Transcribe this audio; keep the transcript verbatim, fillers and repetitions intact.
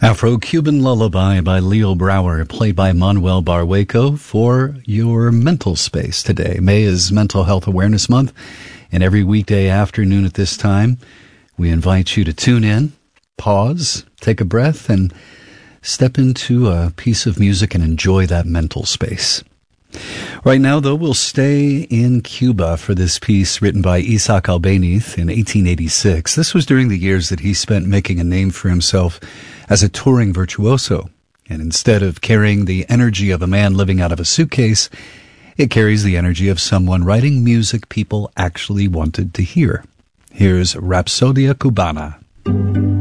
Afro-Cuban Lullaby by Leo Brower, played by Manuel Barrueco for your mental space today. May is Mental Health Awareness Month, and every weekday afternoon at this time, we invite you to tune in, pause, take a breath, and step into a piece of music and enjoy that mental space. Right now, though, we'll stay in Cuba for this piece written by Isaac Albéniz in eighteen eighty-six. This was during the years that he spent making a name for himself as a touring virtuoso. And instead of carrying the energy of a man living out of a suitcase, it carries the energy of someone writing music people actually wanted to hear. Here's Rapsodia Cubana.